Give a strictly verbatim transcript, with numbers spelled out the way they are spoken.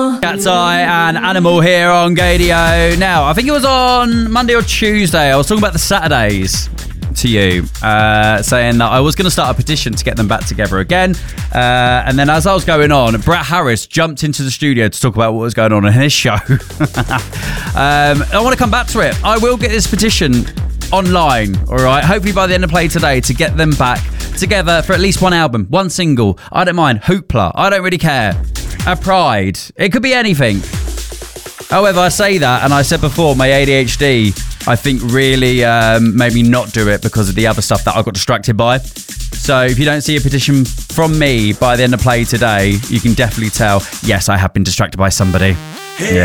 Cat's Eye and Animal here on Gadio. Now, I think it was on Monday or Tuesday, I was talking about the Saturdays to you, uh, saying that I was going to start a petition to get them back together again. Uh, and then as I was going on, Brett Harris jumped into the studio to talk about what was going on in his show. um, I want to come back to it. I will get this petition online, all right? Hopefully by the end of play today to get them back together for at least one album, one single. I don't mind. Hoopla. I don't really care. A Pride. It could be anything. However, I say that, and I said before, my A D H D, I think, really um, made me not do it because of the other stuff that I got distracted by. So if you don't see a petition from me by the end of play today, you can definitely tell, yes, I have been distracted by somebody. Yeah.